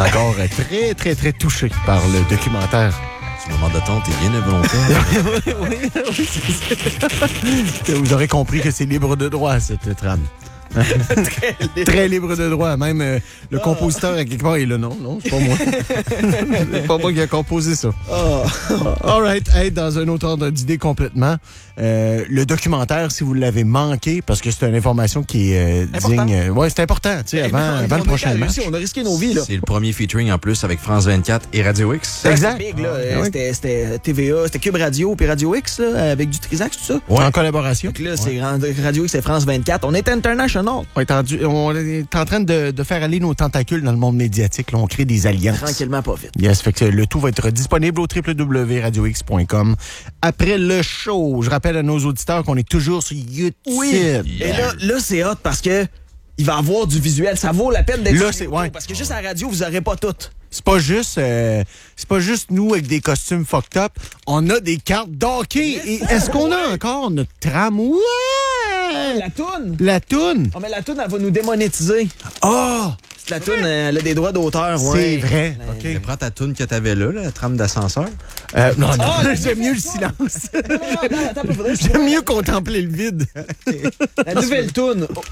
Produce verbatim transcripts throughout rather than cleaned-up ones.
encore euh, très, très, très touché par le documentaire. Ce moment d'attente est bien involontaire. oui, oui, oui, c'est ça. Vous aurez compris que c'est libre de droit, cette trame. Très libre. Très libre de droit. Même euh, le oh. compositeur, à quelque part, il est là. Non, non, c'est pas moi. C'est pas moi qui a composé ça. Oh. All right. Hey, dans un autre ordre d'idée complètement, euh, le documentaire, si vous l'avez manqué, parce que c'est une information qui est euh, digne... Euh, oui, c'est important, tu sais, avant, hey, avant le prochain match. On a risqué nos vies, là. C'est le premier featuring, en plus, avec France vingt-quatre et Radio X. Exact. C'était big, là. Ah, oui. C'était, c'était T V A, c'était Cube Radio, puis Radio X, là, avec du Trisac, tout ça. Ouais. En collaboration. Donc là, c'est ouais. Radio X et France vingt-quatre. On est international. On est, en, on est en train de, de faire aller nos tentacules dans le monde médiatique. Là, on crée des alliances. Tranquillement, pas vite. Yes, fait que le tout va être disponible au w w w point radio x point com après le show. Je rappelle à nos auditeurs qu'on est toujours sur YouTube. Oui. Yeah. Et là, là c'est hot parce que il va y avoir du visuel. Ça vaut la peine d'être là, sur c'est, ouais. Parce que juste à la radio, vous n'aurez pas tout. C'est pas juste euh, c'est pas juste nous avec des costumes fucked up. On a des cartes d'hockey. Yes. Et est-ce qu'on a encore notre tramway? La toune. La toune. Oh, mais la toune, elle va nous démonétiser. Ah! Oh! La toune, elle a des droits d'auteur. Ouais. C'est vrai. Okay. Prends ta toune que t'avais là, là, la trame d'ascenseur. Euh, non, non, oh, j'aime mieux le silence. Non, non, attends, attends, j'aime mieux contempler le vide. La nouvelle toune. Oh.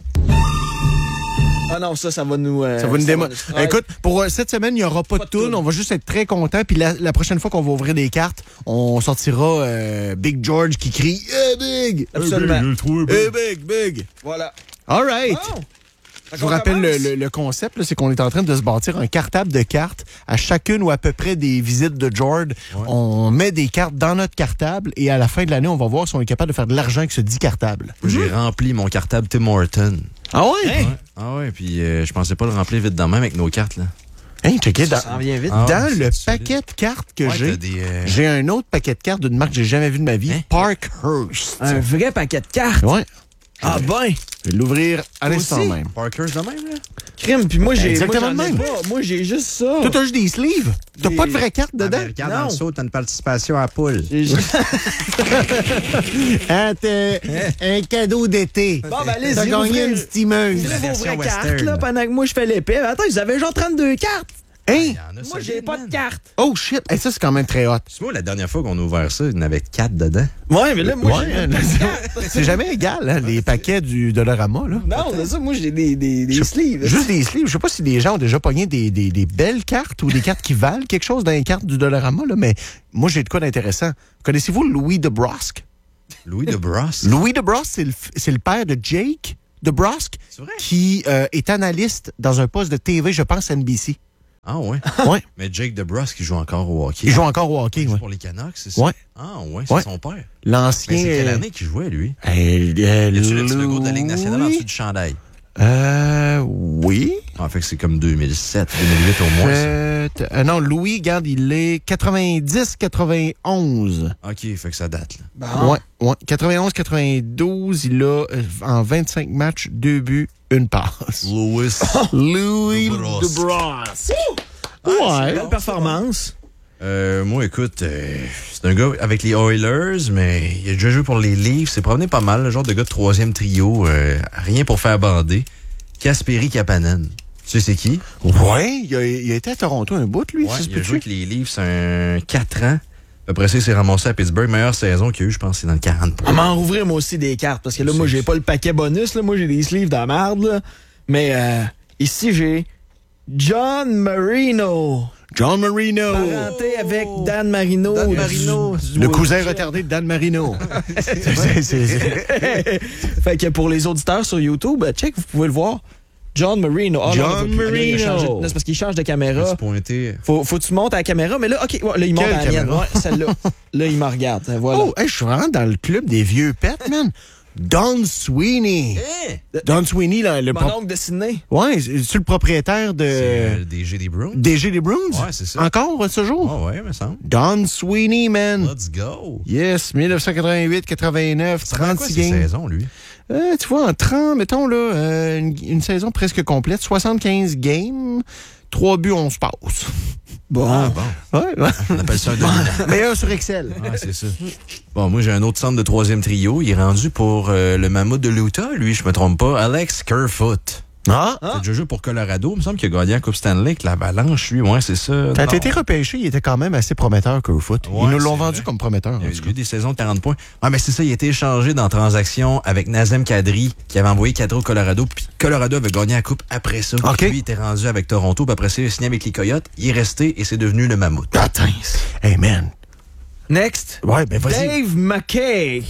Ah non, ça, ça va nous... Euh, ça va nous démontrer. Ouais. Écoute, pour euh, cette semaine, il n'y aura pas, pas de toune. On va juste être très contents. Puis la, la prochaine fois qu'on va ouvrir des cartes, on sortira euh, Big George qui crie « Hey, Big! » Absolument. Hey, Big, hey, Big, Big! Voilà. All right. Oh. Je vous rappelle le, le, le concept, là, c'est qu'on est en train de se bâtir un cartable de cartes à chacune ou à peu près des visites de George. Ouais. On met des cartes dans notre cartable et à la fin de l'année, on va voir si on est capable de faire de l'argent avec ce dit cartable. J'ai mmh. rempli mon cartable Tim Horton. Ah ouais? Hey. ouais. Ah ouais, puis euh, je pensais pas le remplir vite dans même avec nos cartes, là. Hey, checker dans, vite. dans ah, le paquet solide. de cartes que ouais, j'ai, des, euh... j'ai un autre paquet de cartes d'une marque que j'ai jamais vu de ma vie, hein? Parkhurst. Un vrai paquet de cartes? Ouais. Ah ben! Je vais l'ouvrir à l'instant même. Parkhurst de même, là? Crime, puis moi, j'ai. Exactement moi, le même. Pas. Moi, j'ai juste ça. Toi, t'as juste des sleeves. T'as des... pas de vraies cartes dedans? Ah, ben, regarde dans le saut, t'as une participation à la poule. ah, t'es un cadeau d'été. Bon, ben, allez-y. T'as gagné une steameuse. Là, vos vraies cartes, là, pendant que moi, je fais l'épée. Attends, ils avaient genre trente-deux cartes. Hein? Moi, j'ai pas de carte. Oh shit! Hey, ça, c'est quand même très hot. C'est moi, la dernière fois qu'on a ouvert ça, il y en avait quatre dedans. Ouais, mais là, moi, ouais, j'ai pas de carte. C'est jamais égal, hein, les paquets du Dollarama, là. Non, c'est ça. Moi, j'ai des, des, des sleeves. Juste des sleeves. Je sais pas si les gens ont déjà pogné des, des, des belles cartes ou des cartes qui valent quelque chose dans les cartes du Dollarama, là, mais moi, j'ai de quoi d'intéressant. Connaissez-vous Louis DeBrusque? Louis DeBrusque? Louis DeBrusque, c'est le, c'est le père de Jake DeBrusque, qui euh, est analyste dans un poste de T V, je pense, N B C. Ah ouais? Ouais. Mais Jake DeBrusque, il joue encore au hockey. Il joue encore au hockey, oui. Pour les Canucks, c'est ça? Ouais. Ah ouais, c'est ouais. son père. L'ancien... Mais c'est quelle année qu'il jouait, lui? Euh, euh, y a-tu le petit logo de la Ligue nationale en dessous du chandail? Euh... Oui. En fait que c'est comme deux mille sept, deux mille huit au moins. Euh, euh, non, Louis, regarde, il est quatre-vingt-dix quatre-vingt-onze. OK, fait que ça date, là. Bon. Ouais, ouais. quatre-vingt-onze quatre-vingt-douze, il a euh, en vingt-cinq matchs, deux buts, une passe. Louis. Louis DeBrusque. Ouais. ouais. Belle performance. Euh, moi, écoute, euh, c'est un gars avec les Oilers, mais il a déjà joué pour les Leafs. C'est promené pas mal, le genre de gars de troisième trio. Euh, rien pour faire bander. Kasperi Kapanen. Tu sais c'est qui? Ouais, il a, il a été à Toronto un bout, lui. Ouais, il a joué avec les Leafs un quatre ans. Après ça, il s'est ramassé à Pittsburgh. Meilleure saison qu'il y a eu, je pense, c'est dans le quarante points. On m'en rouvrir, moi aussi, des cartes. Parce que là, moi, j'ai pas le paquet bonus. Là. Moi, j'ai des sleeves de la merde. Là. Mais euh, ici, j'ai John Marino. John Marino. Parenté avec Dan Marino. Dan Marino. Du, le cousin retardé de Dan Marino. c'est, c'est, c'est, c'est. Fait que pour les auditeurs sur YouTube, check, vous pouvez le voir. John Marino. Oh, John non, Marino. Changer, non, c'est parce qu'il change de caméra. Faut, faut que tu montes à la caméra. Mais là, OK, ouais, là, il monte à la mienne. Ouais, celle-là. Là, il me regarde. Voilà. Oh, hey, je suis vraiment dans le club des vieux pets, man. Don Sweeney. Hey. Don Sweeney, là, le mon pro... oncle de Sydney. Ouais, c'est le propriétaire de... C'est euh, D G des Bruins. D G des Bruins? Ouais, c'est ça. Encore, ce jour? Oh, ouais, me semble. Don Sweeney, man. Let's go. Yes, dix-neuf cent quatre-vingt-huit quatre-vingt-neuf, trente-six games. saison, lui? Euh, tu vois, en trente, mettons, là, euh, une, une saison presque complète, soixante-quinze games, trois buts, onze passes. Bon. Ah, bon. Ouais, ouais. On appelle ça un dominant. Meilleur sur Excel. Ah, c'est ça. Bon, moi, j'ai un autre centre de troisième trio. Il est rendu pour euh, le Mammouth de l'Utah, lui, je me trompe pas. Alex Kerfoot. Ah! Il a déjà joué pour Colorado. Il me semble qu'il a gagné la Coupe Stanley avec l'Avalanche, lui. Ouais, c'est ça. Quand Non. t'as été repêché, il était quand même assez prometteur, Kerfoot. Ouais, Ils nous l'ont c'est vendu vrai. comme prometteur. en Il y a tout cas. eu des saisons de quarante points. Ouais, mais c'est ça, il a été échangé dans transaction avec Nazem Kadri, qui avait envoyé Kadri au Colorado, puis Colorado avait gagné la Coupe après ça. OK. Lui, il était rendu avec Toronto, puis après ça, il a signé avec les Coyotes. Il est resté et c'est devenu le Mammouth. Attends. Hey, man. Next. Ouais, ben vas-y. Dave McKay.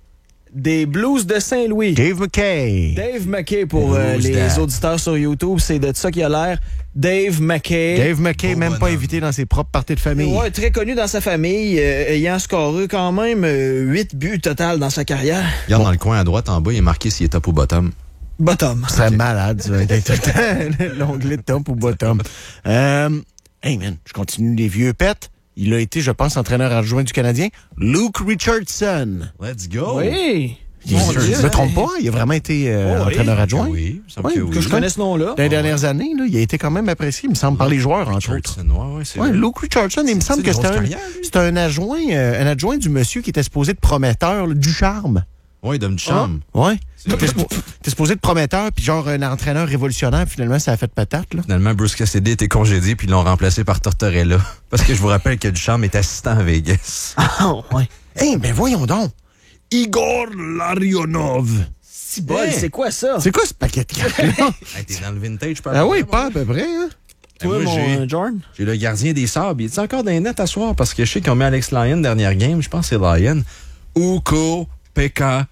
Des Blues de Saint-Louis. Dave McKay. Dave McKay, pour euh, Who's les that? auditeurs sur YouTube, c'est de ça qu'il a l'air. Dave McKay. Dave McKay, Beau même pas bonhomme. invité dans ses propres parties de famille. Ouais, très connu dans sa famille, euh, ayant scoré quand même euh, huit buts total dans sa carrière. Regarde dans le coin à droite, en bas, il est marqué s'il est top ou bottom. Bottom. C'est malade, ça, d'être tout le temps l'onglet top ou bottom. Euh, hey, man, je continue les vieux pets. Il a été, je pense, entraîneur adjoint du Canadien. Luke Richardson. Let's go! Oui. Je Mon Dieu. ne me trompe pas, il a vraiment été euh, Oh, oui. entraîneur adjoint. Oui, il me semble Ouais, que que oui. Que je connais ce nom-là. Dans les dernières années, là, il a été quand même apprécié, il me semble, par les joueurs, entre autres. Richardson, ouais, ouais, c'est Ouais, vrai. Luke Richardson, il me semble C'est que une c'était grosse un, carrière, lui. c'était un adjoint, euh, un adjoint du monsieur qui était supposé de prometteur, là, du charme. Ouais, Dom Duchamp. Ouais. C'est T'es suppo- t'es supposé de prometteur, puis genre un entraîneur révolutionnaire, finalement, ça a fait patate, là. Finalement, Bruce Cassidy a été congédié puis ils l'ont remplacé par Tortorella. Parce que je vous rappelle que Duchamp est assistant à Vegas. Ah, ouais. Hey, ben voyons donc. Igor Larionov. Si bol, Hey. c'est quoi ça? C'est quoi ce paquet de cartes-là? Hey, t'es dans le vintage, pas Ah oui, pas à peu près, hein? Toi, moi, mon j'ai- euh, Jordan? J'ai le gardien des sables. Il est encore dans les nets à soir parce que je sais qu'on met Alex Lyon dernière game. Je pense que c'est Lyon. Uko Pekka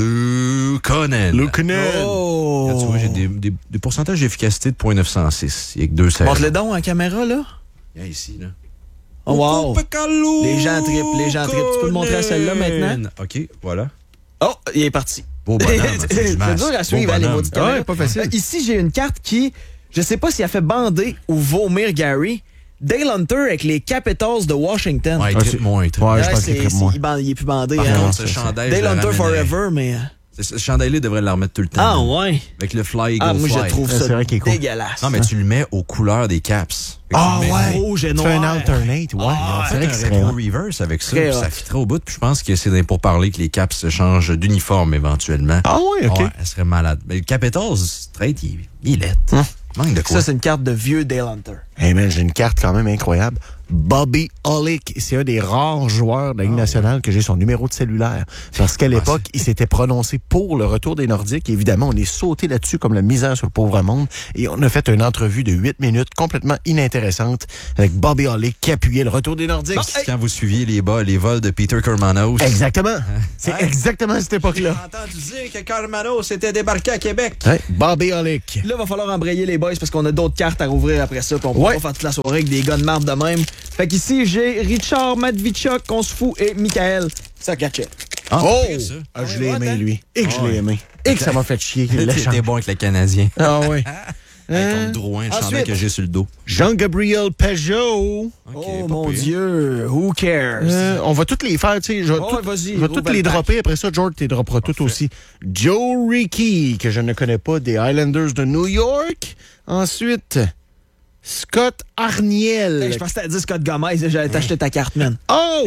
Lukonen. Lukonen. Oh! Là, tu vois, j'ai des, des, des pourcentages d'efficacité de point neuf cent six. Il y a que deux saisons. Montre-le donc en caméra, là. Il y a ici, là. Oh, wow. Uko Pekka Les gens trippent, les gens trippent. Tu peux le montrer à celle-là maintenant? OK, voilà. Oh, il est parti. Beau bonhomme. C'est du match. dur à Beau suivre, hein, les bonhomme. maudites caméras. Ouais, pas facile. Euh, Ici, j'ai une carte qui, je sais pas si elle fait bander ou vomir Gary. Dale Hunter avec les Capitals de Washington. Ouais, il Ah, trippe c'est- moins. il trippe. Ouais, je Ouais, pense c'est- qu'il trippe c'est- moins. il, bande- il est plus bandé. Par hein. contre, ce c'est ça. chandail, je Dale le Hunter ramènerais. Forever, mais... euh, Ce ce chandail-là devrait le remettre tout le temps. Ah, ouais. Avec le Fly Eagle Ah, moi, Fly. je trouve Ouais, ça c'est vrai qu'il est cool. dégueulasse. Non, mais tu le mets aux couleurs des Caps. Fait que Ah tu le mets- ouais. Rouge et Tu fais un noir. alternate, ouais. Ah, c'est vrai que un c'est serait rétro hot. reverse avec ça, Très puis hot. ça fitterait au bout. Puis je pense que c'est pour parler que les Caps se changent d'uniforme éventuellement. Ah ouais, OK. Ouais, elle serait malade. Mais le Capitals, straight, il, il est laid. Hum. Manque de quoi. Ça, c'est une carte de vieux Dale Hunter. Hey man, j'ai une carte quand même incroyable. Bobby Olick, c'est un des rares joueurs de la Ligue nationale que j'ai son numéro de cellulaire. Parce qu'à l'époque, il s'était prononcé pour le retour des Nordiques. Et évidemment, on est sauté là-dessus comme la misère sur le pauvre monde. Et on a fait une entrevue de huit minutes complètement inintéressante avec Bobby Olick qui appuyait le retour des Nordiques. C'est quand vous suiviez les, bas, les vols de Peter Kermanos. Exactement. C'est Ouais. exactement à cette J'ai époque-là. entendu dire que Kermanos était débarqué à Québec. Ouais, Bobby Olick. Là, va falloir embrayer les boys parce qu'on a d'autres cartes à rouvrir après ça. Puis on pourra Ouais. pas faire toute la soirée avec des gars de marde de même. Fait qu'ici, j'ai Richard Matvichuk, qu'on se fout, et Michael Sakachet. Ah, Oh! c'est ça. Ah, je Ouais, l'ai ouais, aimé, hein? lui. Et que je l'ai Ouais. aimé. Et que ça m'a fait chier. qu'il l'ait T'étais changé. bon avec le Canadien. Ah oui. Hey, contre Drouin, le chandail ensuite. que j'ai sur le dos. Jean-Gabriel Pajot. Ok, Oh pas mon pire. Dieu, who cares? Euh, on va toutes les faire, tu sais. Je vais Oh, toutes- vas-y, je vais rouvre toutes le les pack. dropper. Après ça, George, tu les dropperas toutes aussi. Joe Rickey, que je ne connais pas, des Islanders de New York. Ensuite, Scott Arniel. Hey, je pensais que t'as dit Scott Gomez, j'allais t'acheter ta carte, man. Oh!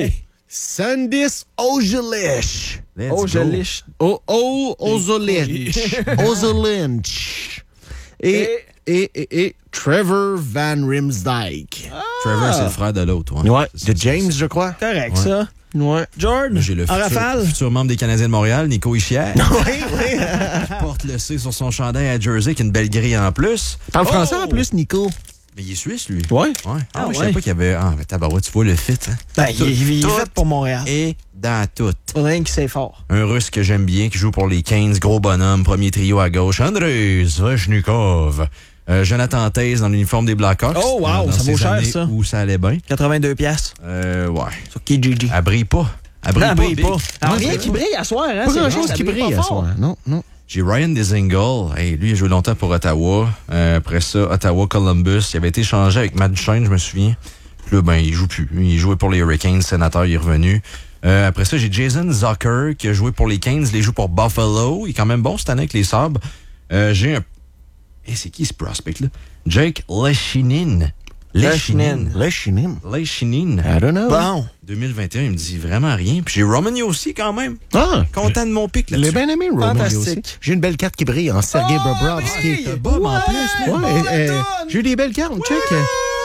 Sandis Ojelish. Let's Oh, je go. liche. Oh, oh, Ozolinch. Ozolinch. Et, et, et, et Trevor Van Rimsdijk. Trevor, c'est le frère de l'autre. Ouais, Ouais, C'est- de James, je crois. Correct, Ouais. ça. Ouais. George, Moi, j'ai le en futur, rafale. futur membre des Canadiens de Montréal, Nico Hischier, Oui, oui. qui porte le C sur son chandail à Jersey, qui a une belle grille en plus. Parle français Oh! en plus, Nico. Mais il est suisse, lui. Ouais. Ouais. Ah, Ah, oui, je ouais. savais pas qu'il y avait. Ah, mais tabarouette, tu vois le fit, hein. Ben, il, il- il est Tout. fait pour Montréal. Et dans tout. Faudrait rien qu'il sait fort. Un russe que j'aime bien, qui joue pour les Canes, gros bonhomme, premier trio à gauche. Andrei Svechnikov. Euh, Jonathan Taze dans l'uniforme des Blackhawks. Oh, wow, Dans ça ces vaut cher, années ça. Où ça allait bien. quatre-vingt-deux piastres Euh, ouais. sur Kijiji. Elle brille pas. Elle brille Elle pas. brille Big. pas. Ah, Ouais, rien c'est qui vrai. brille à soir, hein? Pas c'est grand vrai, chose ça qui brille pas à fort. soir. Non, non. J'ai Ryan Dezingle. Hey, lui, il a joué longtemps pour Ottawa. Euh, après ça, Ottawa-Columbus. Il avait été échangé avec Matt Duchene, je me souviens. Puis là, ben, il joue plus. Il jouait pour les Hurricanes, sénateur, il est revenu. Euh, après ça, j'ai Jason Zucker, qui a joué pour les Canes. Il joue pour Buffalo. Il est quand même bon cette année avec les Sabres. Euh, j'ai un... Hey, c'est qui ce prospect-là? Jake Leshinin. Leishinin. Leishinin. Leishinin. I don't know. Bon. deux mille vingt et un, il me dit vraiment rien. Puis j'ai Romagna aussi, quand même. Ah! Content de mon pic Je l'ai là-dessus. bien aimé, Romagna Fantastique. aussi. J'ai une belle carte qui brille en Sergei Oh, Bobrovski. brille! C'est Bob en Ouais, plus. bon, Ouais, la euh, donne! j'ai eu des belles cartes, check.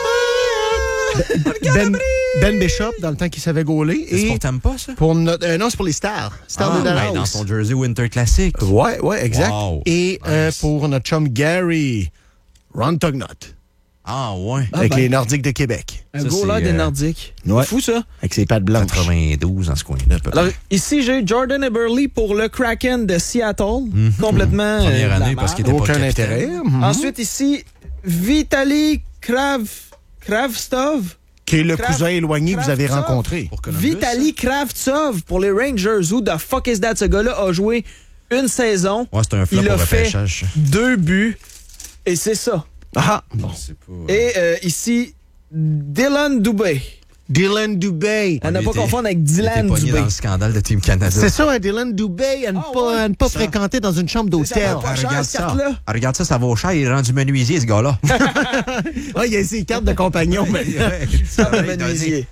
Ben, Ben Bishop, dans le temps qu'il savait gauler. C'est Et pour t'aimes pas, ça? pour notre, euh, non, c'est pour les Stars. Stars Ah, de Dallas. ben, dans son jersey Winter Classic. Ouais, ouais, exact. Wow. Et euh, Nice. pour notre chum Gary, Ron Tugnut, Ah, ouais. Ah, avec ben. les Nordiques de Québec. Un Ça, goaler c'est, des euh, Nordiques. Ouais. C'est fou, ça. Avec ses pattes blanches. quatre-vingt-douze dans ce coin-là, à peu près. Alors, ici, j'ai Jordan Eberle pour le Kraken de Seattle. Complètement. Première euh, de la année, parce qu'il merde. était pas Aucun capitaine. intérêt. Mhm. Ensuite, ici, Vitali Krav... Kravstov. Qui est le Kraft- cousin éloigné que vous avez Kravtsov. rencontré. Pour Columbus, Vitali Kravtsov pour les Rangers. Who the fuck is that? Ce gars-là a joué une saison. Ouais, c'est un flop Il au a fait repêchage. deux buts. Et c'est ça. Ah, bon. C'est pas... Et euh, ici, Dylan Dubé. Dylan Dubé. À ne Il pas était- confondre avec Il était Dylan pogné Dubé. dans le scandale de Team Canada. C'est ça, un Dylan Dubé à ne Ah, pas, ouais. à ne pas Ça. fréquenter dans une chambre d'hôtel. Ça va pas Ah, cher, regarde cette ça. carte-là. Ah, regarde ça, ça vaut cher. Il est rendu menuisier, ce gars-là. Ah, il y a ses cartes de compagnon maintenant. Ça va menuisier.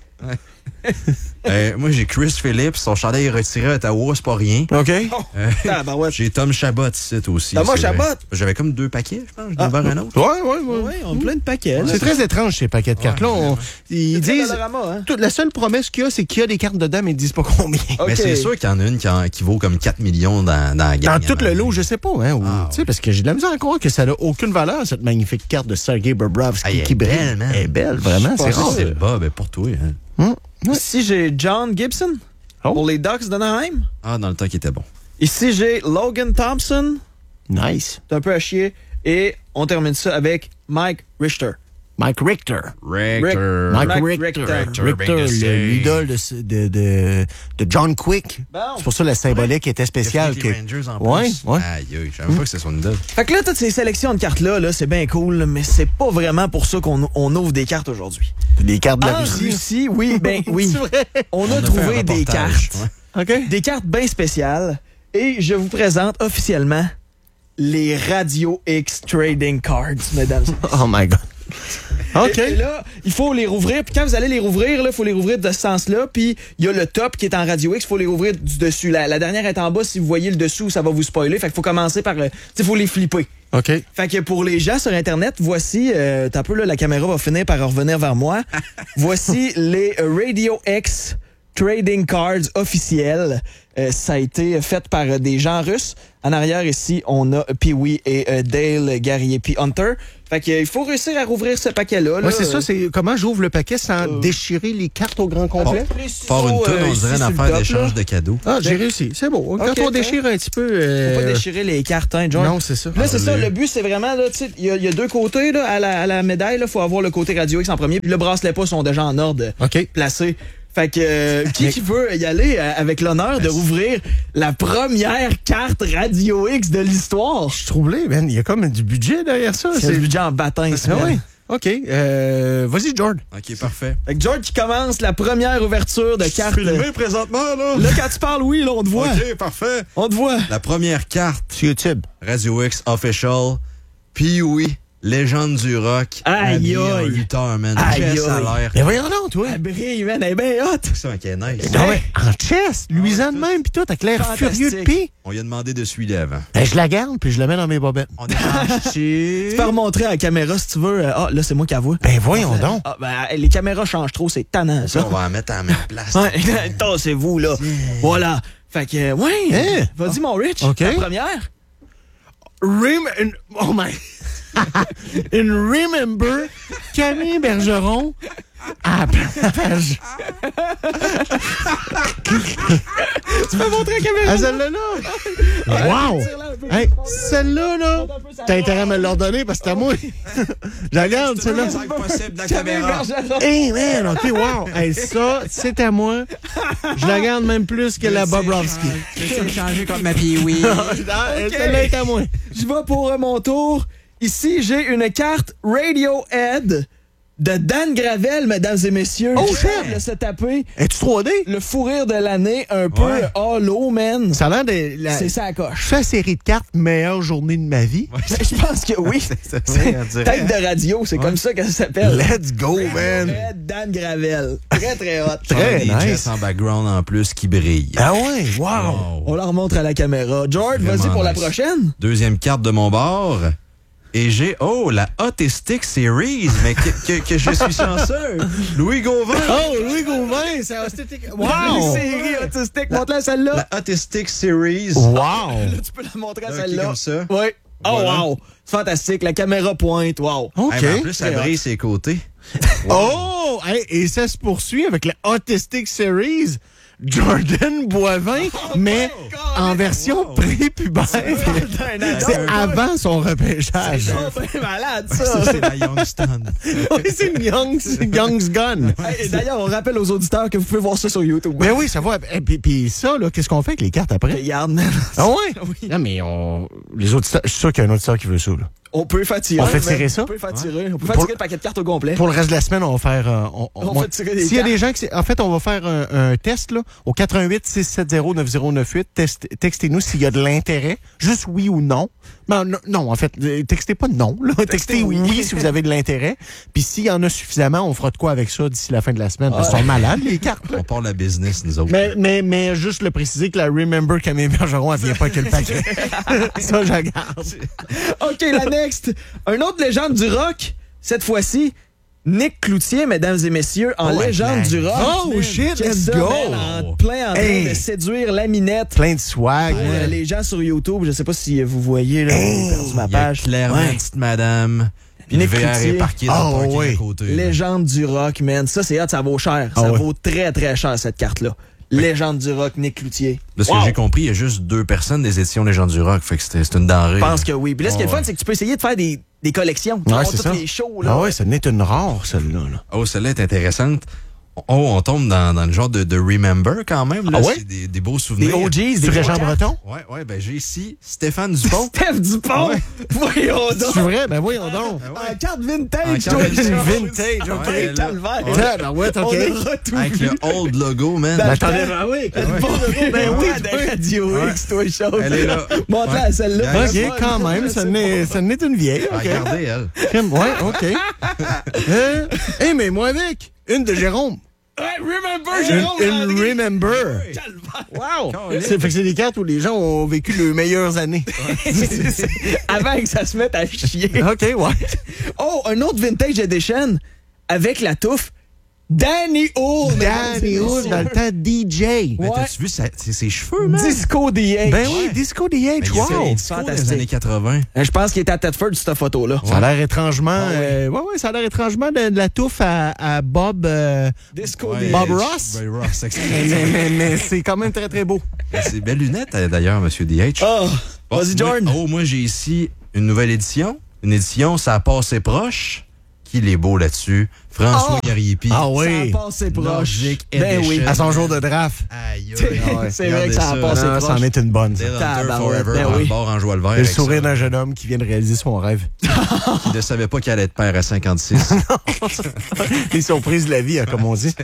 Euh, moi, j'ai Chris Phillips. Son chandail est retiré à Ottawa, c'est pas rien. OK. Ah, ben ouais. J'ai Tom Chabot ici aussi. Thomas c'est vrai. Chabot? J'avais comme deux paquets, je pense. J'en ai Ah. ouvert un autre. Ouais, ouais, ouais. Ouais, on a plein de paquets. là. C'est très étrange, ces paquets de cartes-là. On- Ils C'est disent. Dollarama, hein? Tout- la seule promesse qu'il y a, c'est qu'il y a des cartes dedans, mais ils disent pas combien. Mais Ok. c'est sûr qu'il y en a une qui, en- qui vaut comme quatre millions dans, dans la gamme. Dans tout le lot, je sais pas, hein. ou- Ah, tu sais, parce que j'ai de la misère à croire que ça n'a aucune valeur, cette magnifique carte de Sergei Bobrovski Ah, elle est qui brille. belle, man. Elle est belle, vraiment. Je C'est pense rare. que C'est bas, ben pour toi. Hein. Hum, ouais. Ici, j'ai John Gibson Oh. pour les Ducks d'Anaheim. Ah, dans le temps qui était bon. Ici, j'ai Logan Thompson. Nice. C'est un peu à chier. Et on termine ça avec Mike Richter. Mike Richter. Richter. Mike Mike Richter. Richter. Richter, le- l'idole de, de, de, de John Quick. Bon. C'est pour ça que la symbolique était spéciale. Les Que... Rangers en Ouais, plus. ouais. Aïe, aïe, je savais pas que c'était son idole. Fait que là, toutes ces sélections de cartes-là, là, c'est bien cool, là, mais c'est pas vraiment pour ça qu'on on ouvre des cartes aujourd'hui. Les cartes de la En Russie. Russie, oui, ben oui. C'est vrai? On a On a fait un trouvé des reportage, cartes. ouais. OK. Des cartes bien spéciales. Et je vous présente officiellement les Radio X Trading Cards, mesdames et messieurs. Oh my God. OK. Et, et là, il faut les rouvrir. Puis quand vous allez les rouvrir, il faut les rouvrir de ce sens-là. Puis il y a le top qui est en Radio X. Il faut les rouvrir du dessus. La, la dernière est en bas. Si vous voyez le dessous, ça va vous spoiler. Fait qu'il faut commencer par... Il faut les flipper. OK. Fait que pour les gens sur Internet, voici... Euh, t'as un peu là, la caméra va finir par revenir vers moi. Voici les Radio X Trading Cards officiels. Euh, ça a été fait par euh, des gens russes. En arrière, ici, on a Pee-wee et euh, Dale, Gary et puis Hunter. Fait que, euh, il faut réussir à rouvrir ce paquet-là. là. Ouais, c'est ça. C'est comment j'ouvre le paquet sans Euh. déchirer les cartes au grand complet? Les ciseaux, Par une tonne, euh, on ici, dirait une sur le affaire top, d'échange là. de cadeaux. Ah, j'ai réussi. C'est bon. Quand Ok, on ok. déchire un petit peu... Faut euh, pas déchirer les cartes, hein, John. Non, c'est ça. Là, c'est ça. Allez. Le but, c'est vraiment, là, tu sais, il y, a- il y a deux côtés là, à, la, à la médaille. Il faut avoir le côté Radio X en premier. Puis le bracelet pas sont déjà en ordre OK. placés. Fait que euh, qui, qui veut y aller euh, avec l'honneur de rouvrir la première carte Radio X de l'histoire? Je suis troublé, man. Il y a comme du budget derrière ça. C'est le budget en baptême, ça. Ah oui. OK. Euh, vas-y, George. OK, parfait. Fait que George qui commence la première ouverture de carte. présentement, là. Là, quand tu parles, oui, là, on te voit. OK, parfait. On te voit. La première carte, Sur YouTube. Radio X Official, Pee-wee, légende du rock. Aïe, habillé en aïe. lutteur, man. Aïe, Chest à aïe. l'air. Mais voyons donc, toi. Elle brille, man, elle est bien hot. C'est ça, qui est nice. Non, mais en chest, luisant de même, pis tout, avec l'air Fantastique. furieux de pis. On lui a demandé de suivre avant. Ben, je la garde, puis je la mets dans mes bobettes. On est Tu peux remontrer à la caméra si tu veux. Euh, Ah, là, c'est moi qui avoue. Ben, voyons donc. Ah, ben, les caméras changent trop, c'est tannant, ça. On va en mettre à la même place. Ouais, tassez-vous, là. Voilà. Fait que, euh, ouais. Hein? Vas-y, mon Rich. OK. La première. Rem... Oh my... And remember, Camille Bergeron à la page. Tu peux montrer à la caméra? Ah, celle-là, là? Wow! Hey, celle-là, là, t'as intérêt à me l'ordonner parce que c'est à moi. Je la garde, celle-là. possible de la Camille caméra. Bergeron. Hey, man, OK, wow. Hey, ça, c'est à moi. Je la garde même plus que la Bobrovski. Je vais changer comme ma Pee-wee. Celle-là est à moi. Je vais pour euh, mon tour. Ici, j'ai une carte Radiohead de Dan Gravel, mesdames et messieurs. Oh, Je shit! viens de se taper Es-tu trois D? le fou rire de l'année, un peu Ouais. holo, man. Ça a l'air de... La... C'est ça la coche. Je fais la série de cartes meilleure journée de ma vie. Je pense que oui. C'est C'est on dirait. Tête de radio, c'est comme ça que ça s'appelle. Let's go, man. Très Dan Gravel. Très, très hot. Très Des nice. jets en background en plus qui brillent. Ah ouais, wow. Wow. On la remontre à la caméra. George, vas-y Vraiment pour la nice. prochaine. Deuxième carte de mon bord. Et j'ai, oh, la Autistic Series. Mais que, que, que je suis chanceux. Louis Gauvin. Oh, Louis Gauvin, c'est esthétique. Wow. Une série autistique. Montre-la celle-là. La Autistic Series. Wow. Là, tu peux la montrer à Là, celle-là. qui est comme ça. Oui. Oh, Voilà. wow. C'est fantastique. La caméra pointe. Wow. OK. Hey, mais en plus, ça Très brille ses côtés. Oh, hey, et ça se poursuit avec la Autistic Series. Jordan Boivin, mais en version Wow. prépubère. C'est avant son repêchage. C'est malade, Ça, ça. c'est la Youngstown. Oui, c'est une Young's, Young's Gun. Hey, et D'ailleurs, on rappelle aux auditeurs que vous pouvez voir ça sur YouTube. Ben oui, ça va. Et puis, puis ça, là, qu'est-ce qu'on fait avec les cartes après? Regarde, man. Ah ouais? Oui. Non, mais on... les auditeurs, je suis sûr qu'il y a un auditeur qui veut ça, là. On peut faire tirer. On fait mais- tirer ça? On peut faire tirer. On peut faire Pour- tirer le paquet de cartes au complet. Pour le reste de la semaine, on va faire... euh, on, On fait tirer des S'il y a cartes. des gens qui... En fait, on va faire un, un test, là, au quatre un huit, six sept zéro, neuf zéro neuf huit. Test- Textez-nous s'il y a de l'intérêt. Juste oui ou non. Ben, non, non, en fait, euh, textez pas non, là. Textez oui. oui si vous avez de l'intérêt. Puis s'il y en a suffisamment, on fera de quoi avec ça d'ici la fin de la semaine. Parce qu'ils sont malades, les cartes, là. On part la business, nous autres. Mais, mais, mais juste le préciser que la Remember Camille Bergeron, elle vient pas que le paquet. Ça, je la garde. OK, la next. Un autre légende du rock, cette fois-ci, Nick Cloutier, mesdames et messieurs, en Oh, légende man. du rock. Oh, shit, Qu'est-ce let's ça, go. man, En plein en train Hey. de séduire la minette. Plein de swag. Pour, man. euh, les gens sur YouTube, je sais pas si vous voyez là, sur ma Il y a page. clairement Ouais. une petite madame. Puis le Nick V R Cloutier. est parqué dans Oh, le parking oui. à côté. là. Légende du rock, man. Ça, c'est hot, ça vaut cher. Ah ça ouais. vaut très, très cher, cette carte-là. Légende du rock, Nick Cloutier. De ce Wow. que j'ai compris, il y a juste deux personnes des éditions Légendes du Rock. Fait que c'était- c'est une denrée. Je pense que oui. Puis là, ce qui est le Oh, fun, ouais. c'est que tu peux essayer de faire des, des collections. Tu Ouais, vois, c'est toutes ça. les shows, là. Ah ouais, ça n'est une rare, celle-là. Là. Oh, celle-là est intéressante. Oh, on tombe dans, dans le genre de, de Remember quand même. Là. Ah ouais? C'est des, des beaux Des souvenirs. O Gs, Du des Régent gros Breton? Ouais, ouais, ben j'ai ici Stéphane Dupont. Steph Dupont! Ouais. Voyons donc! C'est vrai? Ben voyons donc. En carte vintage, En carte toi, vintage. George. Vintage, OK. Ouais, là. Calvaire. Ouais. Ben ouais, OK. On aura tout Avec vu. le old logo, man. Ben, Attendez, ben oui. Ben oui, Ben oui, de Radio Ouais. X, toi, chose. Elle est là. Montre-la Ouais. à celle-là. OK, quand même, ça n'est, ça n'est une vieille. Ah, OK. regardez, elle. Crème, ouais, OK. Hein? Hey, mais moi avec, une de Jérôme. Ouais, remember, Une, Jérôme une Landry. Remember. Calvaire. Wow. C'est, fait que c'est des cartes où les gens ont vécu leurs meilleures années. C'est- c'est- Avant que ça se mette à chier. OK, ouais. Oh, un autre vintage edition avec la touffe. Danny Hull. Danny Hull dans le temps D J. Mais Ouais. t'as-tu vu sa- ses, ses cheveux, man? Disco D H. Ben oui, Disco D Mais H, il a fait wow. des discos dans les Fantastique. années quatre-vingts. Euh, Je pense qu'il était à Thetford, cette photo-là. Ça a l'air étrangement. Ah ouais. euh, ouais, ouais, ça a l'air étrangement de, de la touffe à, à Bob. euh, Disco Ouais, D H. Bob Ross? Bob Ross, mais, mais, mais, mais c'est quand même très, très beau. C'est belles lunettes, euh, d'ailleurs, Monsieur D H. Oh, Bon, vas-y, moi- Jordan. Oh, moi, j'ai ici une nouvelle édition. Une édition, ça a passé proche. Qui est beau là-dessus? François Oh! Gariepi. Ah oui. Ça a passé proche. Nordic Ben oui. Edition. À son jour de draft. Aïe, C'est- aïe. Ah ouais. c'est vrai que Regardez ça a passé Non, proche. c'en est une bonne. ça. Dead Hunter Tabarouette, Forever ben dans oui. le bord en joie le vert. Le avec sourire ça. d'un jeune homme qui vient de réaliser son rêve. Qui ne savait pas qu'elle allait être père à cinquante-six. Les surprises de la vie, hein, comme on dit.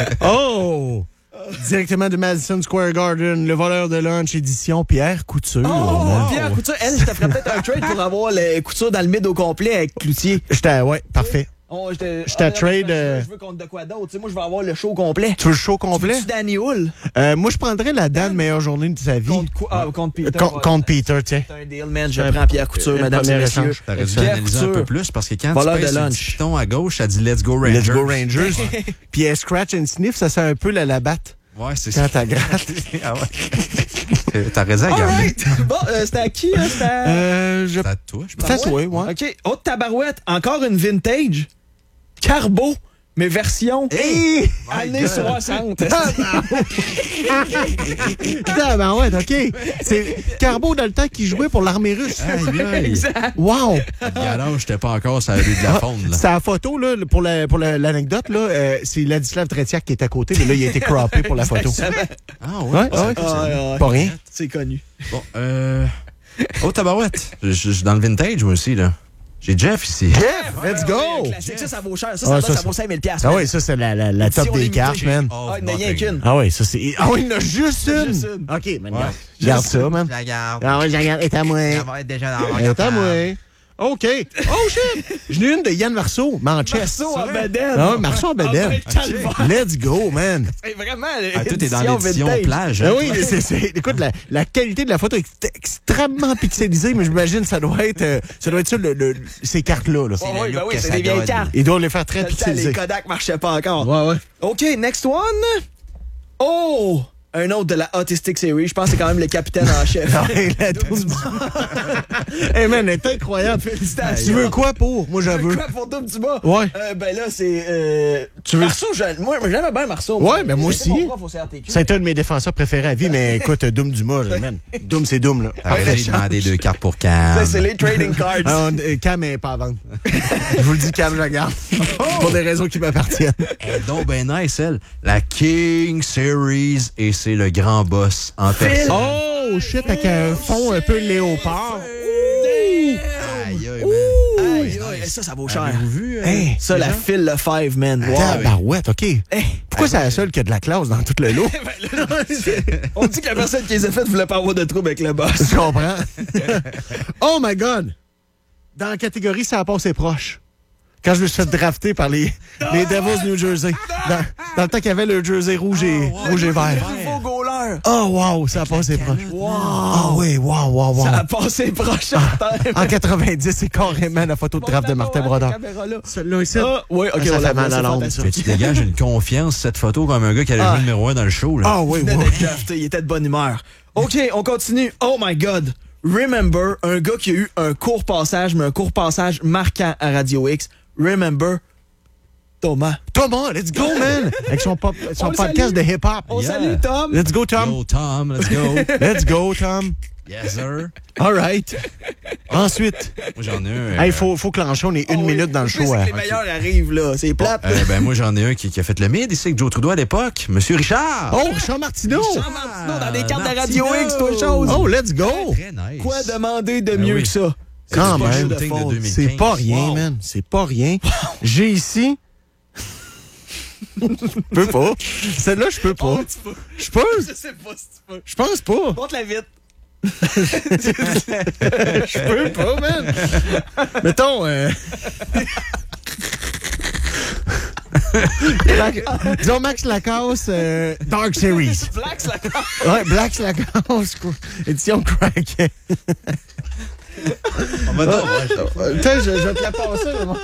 Oh! Directement de Madison Square Garden, le voleur de lunch, édition Pierre Couture. Oh, Wow. Pierre Couture, elle, je te ferais peut-être un trade pour avoir les coutures dans le mid au complet avec Cloutier. J'étais, ouais, parfait. Oh, j'étais- Je t'ai ah, trade, Je, euh, veux- je veux contre de quoi d'autre. Tu sais, moi, je veux avoir le show complet. Tu veux le show complet? Tu Danny Hull? Euh, moi, je prendrais la date meilleure journée de sa vie. Contre quoi? Ah, contre Peter. Con- ouais. contre Peter, tiens. C'est un deal, man. Je Un- prends Pierre Couture, un mesdames et premier messieurs. échange. T'aurais dû Pierre l'analyser un Couture. peu plus parce que quand Voleur tu de pèses sur le lunch. petit piton à gauche, ça dit Let's Go Rangers. Let's go Rangers. Puis euh, Scratch and Sniff, ça sent un peu la labatte Ouais, c'est quand ça. t'as gratte. Ah ouais. T'as raison à All garder. right. Bon, euh, c'était à qui, hein? C'était à... Euh, je... C'est à toi, je pense. C'est à toi, ouais. OK. Autre tabarouette. Encore une vintage. Carbo, mais version Hey! années soixante. Putain, ben ouais, OK. C'est Carbo dans le temps qui jouait pour l'armée russe. Aïe, aïe. Exact. Wow! Alors, j'étais pas encore sur la rue de la Faune, là. C'est la photo, là, pour la- pour la- l'anecdote, là, euh, c'est Ladislav Tretiak qui est à côté, mais là, il a été croppé pour la photo. Ah Ouais, ouais. Ah, ouais, ouais. Pas rien. C'est connu. Bon, euh... Oh, tabarouette. Je je- je suis dans le vintage, moi aussi, là. J'ai Jeff ici. Jeff, let's go! Ouais, classique, ça, ça vaut cher. Ça, ça, Ah, doit- ça, ça vaut cinq mille dollars. Ah oui, ça, c'est la, la, la top Édition des limitée. cartes, man. Ah, il n'y en a rien qu'une. Ah oui, ça, c'est... Ah oui, il y en a juste une! Juste une. OK, man, Ouais. garde. Garde ça, man. Je la garde. Ah oui, je la garde. Et à moi. Ça va être déjà dans Et à moi. OK. Oh, shit! J'en ai une de Yann Marceau, mais en chess. Marceau en bedaine. Ah oui, Marceau en bedaine. Ah, ben, calvaire. Let's go, man. C'est vraiment Ah, tout est dans l'édition l'édition vintage. plage. Ah hein. oui, c'est, c'est, écoute, la, la qualité de la photo est extrêmement pixelisée, mais j'imagine que ça doit être, euh, ça, doit être ça, le, le, ces cartes-là. Là. Oh, oui, le ben look oui, que c'est ça des vieilles donne. cartes. Ils doivent les faire très Dans le temps, pixelisés. les Kodak marchaient pas encore. Ouais, ouais. OK, next one. Oh! Un autre de la Autistic Series. Je pense que c'est quand même le capitaine en chef. Ah, hey, la douce. Hey man, elle est incroyable. Félicitations. Tu veux quoi pour? Moi, j'en veux. Quoi pour Double Dumas? Ouais. Euh, ben là, c'est... Euh, Tu veux- Marceau, je- moi, j'aimais bien Marceau. Ouais, ben moi C'était aussi. mon prof au C R T Q. C'est un de mes défenseurs préférés à vie, mais écoute, Doom Dumas, là, man. Doom, c'est Doom, là. Après, j'ai demandé deux cartes pour Cam. Ça, c'est les trading cards. Ah, on- euh, Cam est pas à vendre. Je vous le dis, Cam, je la garde. Pour des raisons qui m'appartiennent. Elle est donc ben nice, elle. La King Series, et c'est le grand boss en personne. Oh, shit, avec un fond un peu léopard. Aïe, aïe, man. Aïe, aïe, ça, ça vaut cher. Avez-vous vu? euh, Hey, Ça, la Phil Lefebvre, man. Wow. Tabarouette, OK. Pourquoi c'est la seule qui a de la classe dans tout le lot? On dit que la personne qui les a faites voulait pas avoir de trouble avec le boss. Tu comprends? Oh my God! Dans la catégorie, ça a passé proche. Quand je me suis fait drafter par les, les Devils New Jersey. Dans, dans le temps qu'il y avait le jersey rouge et, rouge et vert. Nouveau goaler. Oh wow, ça a passé proche. Wow. Ah oui, wow, wow, wow. Ça a passé proche En quatre-vingt-dix, c'est carrément la photo de draft de Martin Brodeur. Celle-là ici. Ah, oui, ok, Ça on fait l'a mal à l'âme, ça. Mais tu dégages une confiance, cette photo, comme un gars qui allait Ah. jouer numéro un dans le show. Là. Ah oui, Il venait oui. d'être drafté, il était de bonne humeur. OK, on continue. Oh my God. Remember, un gars qui a eu un court passage, mais un court passage marquant à Radio X. Remember, Thomas. Thomas, let's go, man! Avec son, pop, son On le podcast salue. de hip-hop. On Yeah. salue Tom. Let's go, Tom. Yo, Tom, let's go. Let's go, Tom. Yes, sir. All right. Ensuite, Moi, j'en ai un. il euh, faut, faut clencher, on est une Oh oui. minute dans le plus, show. c'est que hein. les meilleurs arrivent, là. C'est plate. euh, ben, moi, j'en ai un qui, qui a fait le mid ici avec Joe Trudeau à l'époque. Monsieur Richard. Oh, Richard Martineau! Jean Martineau dans des cartes de Martineau. Radio X, toi, chose. Oh, let's go! Très nice. Quoi demander de Ben mieux oui. que ça? Quand C'est pas même. le Shooting de fond. deux mille C'est quinze. pas rien, Wow. man. C'est pas rien. J'ai ici... Je peux pas. Celle-là, je peux pas. Je peux. Je sais pas si tu peux. Je pense pas. Montre-la vite. Je peux pas, man. Mettons... Euh... La- Disons Max Lacasse, euh, Dark Series. Flax, la Ouais, Black Lacasse, édition crack. On va donc, ouais. Attends, je, je vais te la passer. là, moi.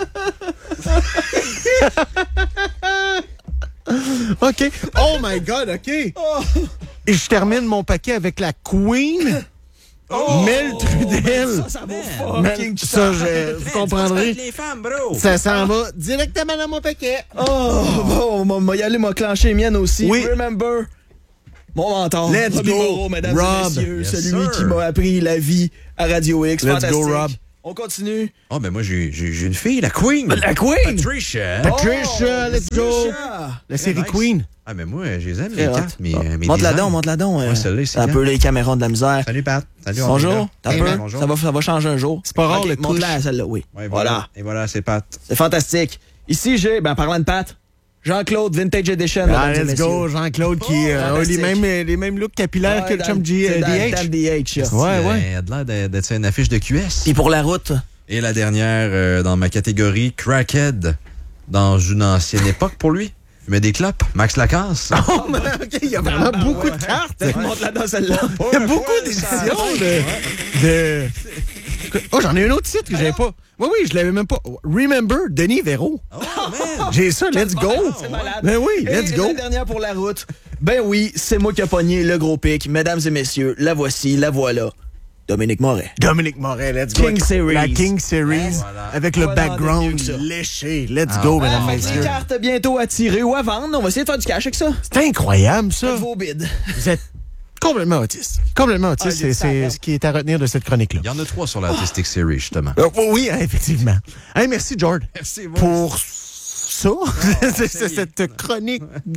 OK. Oh my God, OK. Et je termine mon paquet avec la Queen. Mel Trudel. Ça, ça vaut Mel- fucking ça, je, vous comprendrez. Les femmes, bro. Ça s'en va directement dans mon paquet. Oh, bon, on va y aller, m'a clenché les miennes aussi. Oui. Remember, mon mentor. Let's Robbie go, Moreau, mesdames Rob. et messieurs, Yes, celui sir. qui m'a appris la vie à Radio X. Let's Fantastique. go, Rob. On continue. Oh, ben moi, j'ai j'ai- j'ai une fille, la Queen. La Queen! Patricia. Patricia, let's go. Patricia. La série nice. Queen. Ah, mais moi, je les aime, Très les hot. cartes, mais, Ah. euh, mes Monte-la designs. donc, monte-la donc. euh, Ouais, celle-là, c'est un quand? peu les caméras de la misère. Salut, Pat. Salut, on est Bonjour. là. T'as Hey, peu? bonjour. Ça va, ça va changer un jour. C'est pas rare, Ok, le monte-la, couche. celle-là, oui. Ouais, voilà. voilà. Et voilà, c'est Pat. C'est fantastique. Ici, j'ai, ben, parlant de Pat, Jean-Claude Vintage Edition. Ah, mesdames et let's go, messieurs. Jean-Claude qui euh, a les fantastique. mêmes, les mêmes looks capillaires Ouais, que le dans- chum G- c'est euh, dans D le temps H. de D H. ça. Ouais, Il a- ouais. Il a de l'air d'être d'être sur une affiche de Q S. Puis pour la route, Et la dernière, euh, dans ma catégorie, Crackhead, dans une ancienne époque pour lui. Il met des clopes. Max Lacasse. Oh, mais OK, il y a vraiment beaucoup de cartes. monte-la dans celle-là. Il y a beaucoup d'éditions de, de... Oh, j'en ai un autre titre que j'avais pas. Oui, oui, je l'avais même pas. Remember, Denis Véro. Oh, man. J'ai ça, let's go. C'est malade. Ben oui, let's Et go. la dernière pour la route. Ben oui, c'est moi qui ai pogné le gros pic. Mesdames et messieurs, la voici, la voilà. Dominique Moret. Dominique Moret, let's go. King Series. La King Series, Voilà. avec le Quoi demander mieux background que ça? léché. Let's Ah, go, ouais. mesdames et Fait que les messieurs. cartes bientôt à tirer ou à vendre. On va essayer de faire du cash avec ça. C'est incroyable, ça. Faites vos bids. Vous êtes complètement autiste. Complètement Ah, autiste, j'ai c'est c'est ça, ce qui est à retenir de cette chronique-là. Il y en a trois sur la Artistic Series, justement. Euh, oui, effectivement. Hey, merci, George, Merci, pour ça. C'est- c'est cette chronique de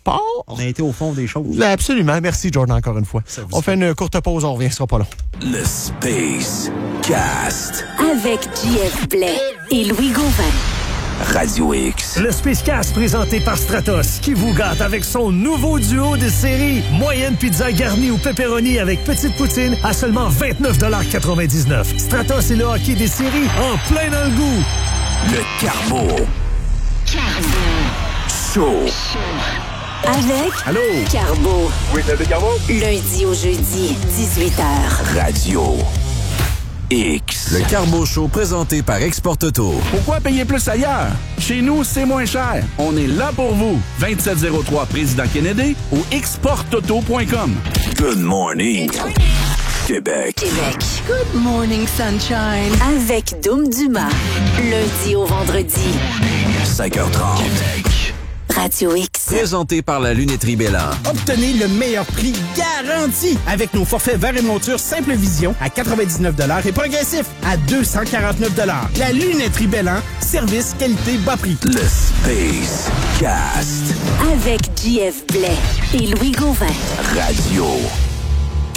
part. On a été au fond des choses. Absolument. Merci, Jordan, encore une fois. On fait une courte pause, on revient, ce sera pas long. Le Space Cast. Avec J F Blais et Louis Gauvin. Radio X. Le Spacecast présenté par Stratos qui vous gâte avec son nouveau duo de série moyenne pizza garnie ou pepperoni avec petite poutine à seulement vingt-neuf quatre-vingt-dix-neuf. Stratos et le hockey des séries en plein dans le goût. Le Carbo. Show. Avec Allô? Carbo. Oui, c'est Carbo. Lundi au jeudi, dix-huit heures. Radio X. Le Carbo Show présenté par Export Auto. Pourquoi payer plus ailleurs? Chez nous, c'est moins cher. On est là pour vous. vingt-sept zéro trois Président Kennedy ou export auto point com. Good morning. Québec. Québec. Good morning, sunshine. Avec Doom Dumas. Lundi au vendredi. cinq heures trente. Québec. Radio X. Présenté par la lunetterie Bélan. Obtenez le meilleur prix garanti avec nos forfaits verre et monture Simple Vision à quatre-vingt-dix-neuf dollars et progressif à deux cent quarante-neuf dollars. La lunetterie Bélan, service, qualité, bas prix. Le Space Cast. Avec J F Blais et Louis Gauvin. Radio